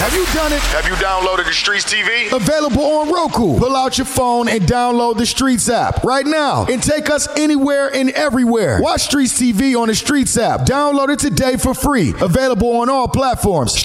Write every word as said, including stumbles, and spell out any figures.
Have you done it? Have you downloaded the Streets T V? Available on Roku. Pull out your phone and download the Streets app right now and take us anywhere and everywhere. Watch Streets T V on the Streets app. Download it today for free. Available on all platforms.